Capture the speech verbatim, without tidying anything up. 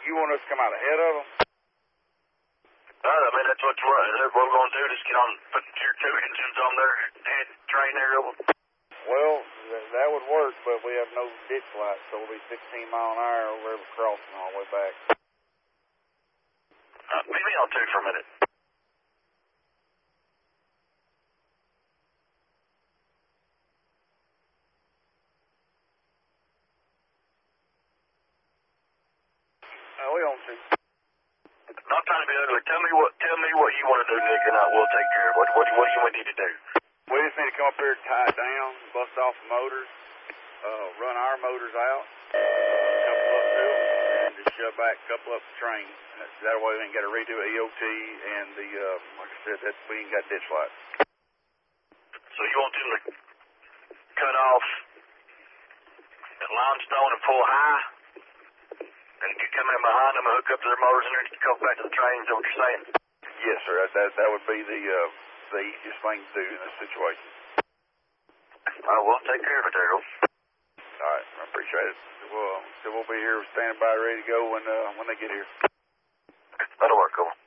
you want us to come out ahead of them? Uh, I mean, that's what we're, that's what we're going to do, just get on, put your two engines on there and train there over. Well, th that would work, but we have no ditch lights, so we'll be sixteen mile an hour over every crossing all the way back. Uh, meet me on two for a minute. Uh, we on two. Not trying to be ugly. Tell me what, tell me what you want to do, Nick, and I will take care of it. What, what, what do you need to do? We just need to come up here and tie it down, bust off the motors, uh, run our motors out, couple up to them, and just shove back a couple up the train. That, that way we ain't got to redo E O T and the, uh, like I said, that we ain't got ditch lights. So you want them to cut off the limestone and pull high, and you come in behind them and hook up their motors in there to come back to the train, is that what you're saying? Yes, sir. That, that, that would be the, uh, the easiest thing to do in this situation. All right, we'll take care of it, Daryl. All right, I appreciate it. Well, so we'll be here standing by ready to go when, uh, when they get here. That'll work, cool.